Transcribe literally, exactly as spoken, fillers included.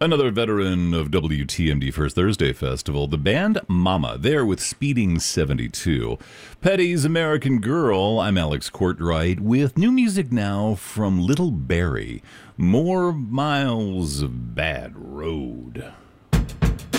Another veteran of W T M D First Thursday Festival, the band Mama, there with Speeding seventy-two. Petty's American Girl, I'm Alex Courtright, with new music now from Little Barrie, More Miles of Bad Road.